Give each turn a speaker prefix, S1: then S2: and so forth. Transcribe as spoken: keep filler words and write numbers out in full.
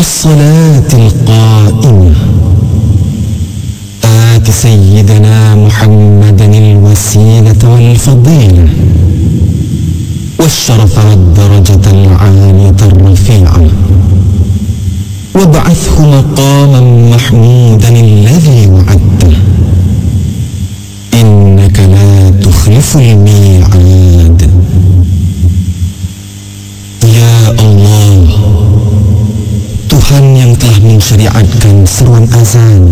S1: والصلاة القائمة آت سيدنا محمدا الوسيلة والفضيلة والشرف والدرجة العالية الرفيعة وابعثه مقاما محمودا الذي وعدته إنك لا تخلف الميعاد. Ya Allah, Tuhan yang telah mensyariatkan seruan azan